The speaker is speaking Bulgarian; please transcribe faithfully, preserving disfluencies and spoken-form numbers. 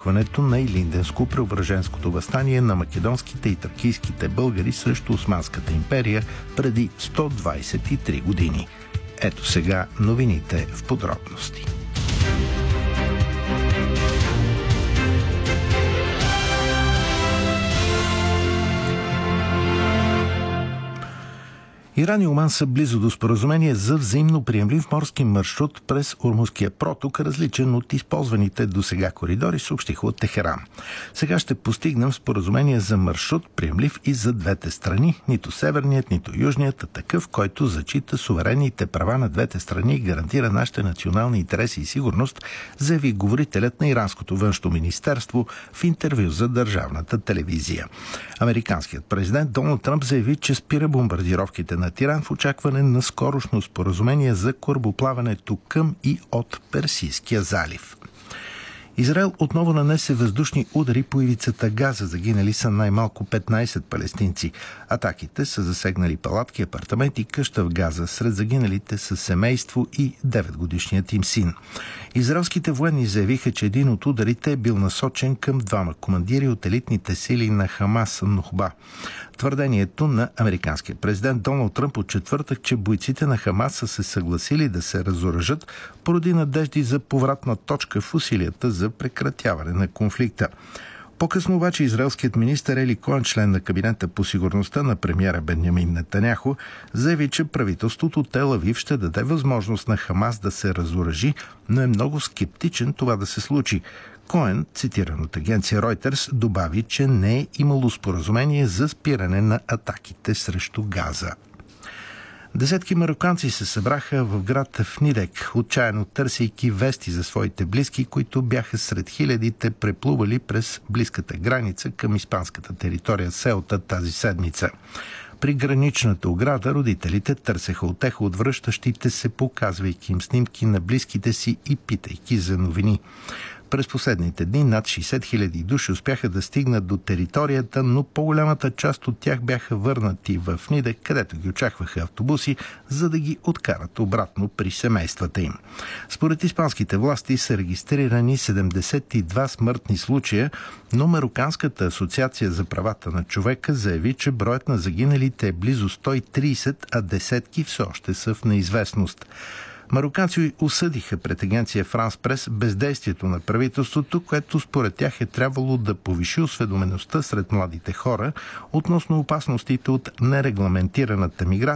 избухването на Илинденско-Преображенското въстание на македонските и тракийските българи срещу Османската империя преди сто двадесет и три години. Ето сега новините в подробности. Иран и Оман са близо до споразумение за взаимно приемлив морски маршрут през Ормузския проток, различен от използваните досега коридори, съобщиха от Техеран. Сега ще постигнем споразумение за маршрут, приемлив и за двете страни, нито северният, нито южният, а такъв, който зачита суверенните права на двете страни и гарантира нашите национални интереси и сигурност, заяви говорителят на иранското външно министерство в интервю за държавната телевизия. Американският президент Доналд Тръмп заяви, че спира бомбардировките на Иран в очакване на скорошно споразумение за корабоплаването към и от Персийския залив. Израел отново нанесе въздушни удари по ивицата Газа. Загинали са най-малко петнадесет палестинци. Атаките са засегнали палатки, апартаменти и къща в Газа. Сред загиналите са семейство и деветгодишният им син. Израелските военни заявиха, че един от ударите е бил насочен към двама командири от елитните сили на Хамас Нухба. Твърдението на американския президент Доналд Тръмп от четвъртък, че бойците на Хамас са се съгласили да се разоръжат, породи надежди за повратна точка в усилията за прекратяване на конфликта. По-късно обаче израелският министър Ели Коен, член на кабинета по сигурността на премиера Бенямин Нетаняху, заяви, че правителството Тел Авив ще даде възможност на Хамас да се разоръжи, но е много скептичен това да се случи. Коен, цитиран от агенция Reuters, добави, че не е имало споразумение за спиране на атаките срещу Газа. Десетки мароканци се събраха в град Фнидек, отчаяно търсейки вести за своите близки, които бяха сред хилядите преплували през близката граница към испанската територия Сеута тази седмица. При граничната ограда родителите търсеха утеха от връщащите се, показвайки им снимки на близките си и питайки за новини. През последните дни над шейсет хиляди души успяха да стигнат до територията, но по-голямата част от тях бяха върнати в Нидек, където ги очакваха автобуси, за да ги откарат обратно при семействата им. Според испанските власти са регистрирани седемдесет и два смъртни случая, но Мароканската асоциация за правата на човека заяви, че броят на загиналите е близо сто и тридесет, а десетки все още са в неизвестност. Мароканци осъдиха пред агенция Франс Прес бездействието на правителството, което според тях е трябвало да повиши осведомеността сред младите хора относно опасностите от нерегламентираната миграция